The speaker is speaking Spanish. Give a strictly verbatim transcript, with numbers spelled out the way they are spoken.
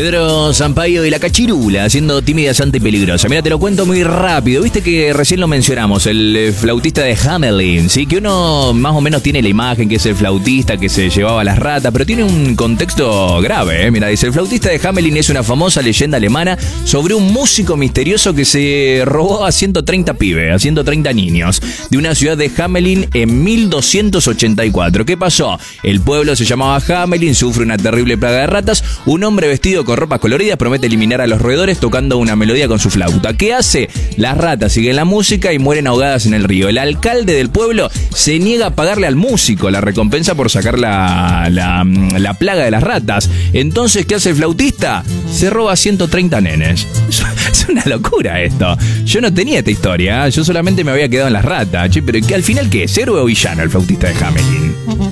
Pedro Sampaio y la Cachirula, haciendo Tímida, Santa y Peligrosa. Mira, te lo cuento muy rápido. Viste que recién lo mencionamos, el flautista de Hamelin, ¿sí? Que uno más o menos tiene la imagen que es el flautista que se llevaba las ratas, pero tiene un contexto grave, ¿eh? Mira, dice, el flautista de Hamelin es una famosa leyenda alemana sobre un músico misterioso que se robó a ciento treinta pibes, a ciento treinta niños, de una ciudad de Hamelin en mil doscientos ochenta y cuatro. ¿Qué pasó? El pueblo se llamaba Hamelin, sufre una terrible plaga de ratas. Un hombre vestido con ropas coloridas promete eliminar a los roedores tocando una melodía con su flauta. ¿Qué hace? Las ratas siguen la música y mueren ahogadas en el río. El alcalde del pueblo se niega a pagarle al músico la recompensa por sacar la, la, la plaga de las ratas. Entonces, ¿qué hace el flautista? Se roba ciento treinta nenes. Es una locura esto. Yo no tenía esta historia, ¿eh? Yo solamente me había quedado en las ratas. Che, pero ¿qué, al final qué es? ¿Héroe o villano el flautista de Hamelin?